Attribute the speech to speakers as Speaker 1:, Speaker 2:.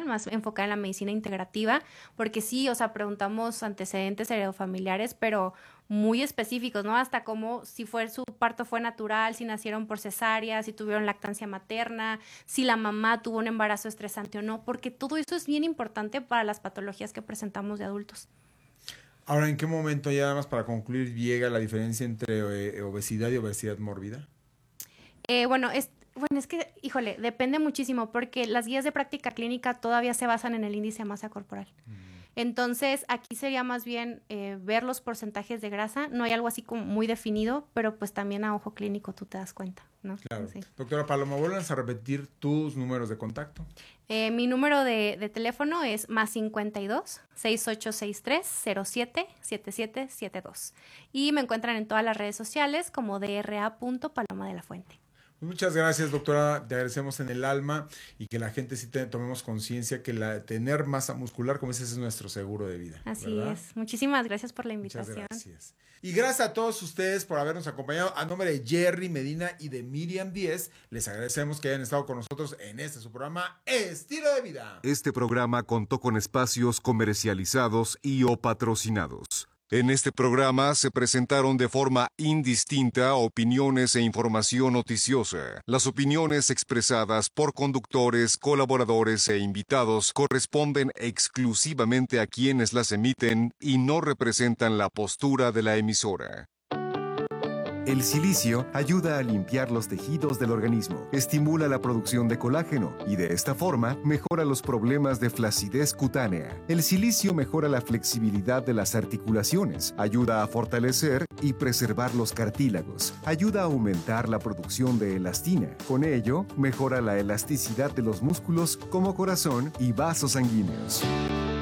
Speaker 1: más enfocada en la medicina integrativa, porque sí, o sea, preguntamos antecedentes heredofamiliares, pero muy específicos, ¿no? Hasta como si su parto fue natural, si nacieron por cesárea, si tuvieron lactancia materna, si la mamá tuvo un embarazo estresante o no, porque todo eso es bien importante para las patologías que presentamos de adultos.
Speaker 2: Ahora, ¿en qué momento, ya nada más para concluir, llega la diferencia entre obesidad y obesidad mórbida?
Speaker 1: Bueno, es que, híjole, depende muchísimo porque las guías de práctica clínica todavía se basan en el índice de masa corporal. Entonces, aquí sería más bien ver los porcentajes de grasa. No hay algo así como muy definido, pero pues también a ojo clínico tú te das cuenta, ¿no?
Speaker 2: Claro.
Speaker 1: Sí.
Speaker 2: Doctora Paloma, vuelvas a repetir tus números de contacto.
Speaker 1: Mi número de teléfono es +52 6863 077772 y me encuentran en todas las redes sociales como dra.paloma de la Fuente.
Speaker 2: Muchas gracias, doctora. Te agradecemos en el alma y que la gente sí tomemos conciencia que tener masa muscular, como dices, es nuestro seguro de vida.
Speaker 1: Así
Speaker 2: ¿verdad?
Speaker 1: es. Muchísimas gracias por la invitación.
Speaker 2: Muchas gracias. Y gracias a todos ustedes por habernos acompañado. A nombre de Jerry Medina y de Miriam Díez, les agradecemos que hayan estado con nosotros en su programa Estilo de Vida.
Speaker 3: Este programa contó con espacios comercializados y o patrocinados. En este programa se presentaron de forma indistinta opiniones e información noticiosa. Las opiniones expresadas por conductores, colaboradores e invitados corresponden exclusivamente a quienes las emiten y no representan la postura de la emisora. El silicio ayuda a limpiar los tejidos del organismo, estimula la producción de colágeno y de esta forma mejora los problemas de flacidez cutánea. El silicio mejora la flexibilidad de las articulaciones, ayuda a fortalecer y preservar los cartílagos, ayuda a aumentar la producción de elastina. Con ello, mejora la elasticidad de los músculos como corazón y vasos sanguíneos.